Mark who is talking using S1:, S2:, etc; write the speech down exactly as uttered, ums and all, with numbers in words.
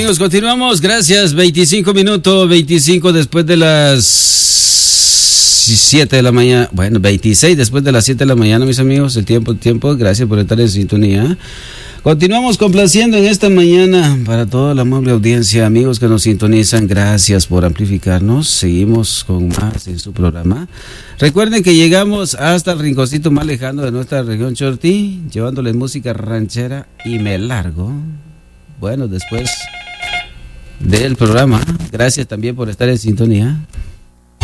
S1: amigos, continuamos. Gracias. veinticinco minutos, veinticinco después de las siete de la mañana. Bueno, veintiséis después de las siete de la mañana, mis amigos. El tiempo, el tiempo. Gracias por estar en sintonía. Continuamos complaciendo en esta mañana para toda la amable audiencia, amigos que nos sintonizan. Gracias por amplificarnos. Seguimos con más en su programa. Recuerden que llegamos hasta el rinconcito más lejano de nuestra región Chortí, llevándoles música ranchera y me largo. Bueno, después del programa, gracias también por estar en sintonía.